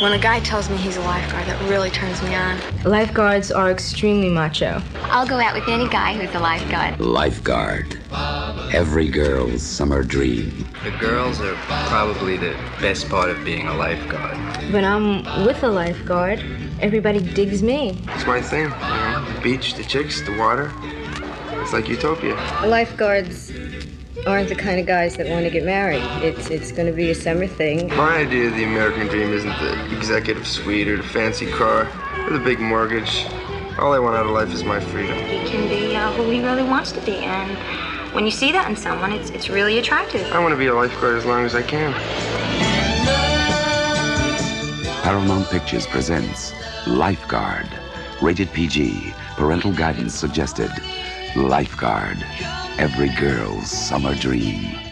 When a guy tells me he's a lifeguard, that really turns me on. Lifeguards are extremely macho. I'll go out with any guy who's a lifeguard. Lifeguard. Every girl's summer dream. The girls are probably the best part of being a lifeguard. When I'm with a lifeguard, everybody digs me. It's my thing, the beach, the chicks, the water. It's like utopia. Lifeguards aren't the kind of guys that want to get married. It's going to be a summer thing. My idea of the American dream isn't the executive suite or the fancy car or the big mortgage. All I want out of life is my freedom. He can be who he really wants to be, and when you see that in someone, it's really attractive. I want to be a lifeguard as long as I can. Paramount Pictures presents Lifeguard. Rated PG. Parental guidance suggested. Lifeguard. Every girl's summer dream.